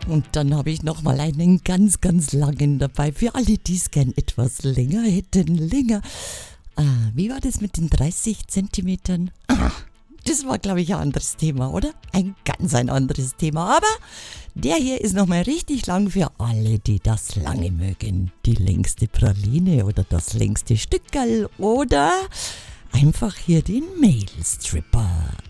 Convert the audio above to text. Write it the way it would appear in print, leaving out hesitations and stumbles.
Und dann habe ich nochmal einen ganz, ganz langen dabei. Für alle, die es gern etwas länger hätten. Länger. Wie war das mit den 30 Zentimetern? Das war, glaube ich, ein anderes Thema, oder? Ein anderes Thema. Aber der hier ist nochmal richtig lang für alle, die das lange mögen. Die längste Praline oder das längste Stückerl oder einfach hier den Mailstripper.